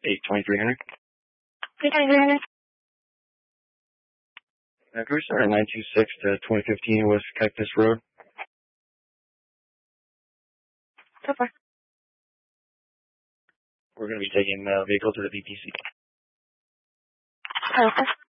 82300. 82300. Can we start at 926 to 2015 West Cactus Road? So far. We're going to be taking the vehicle to the BPC. Okay.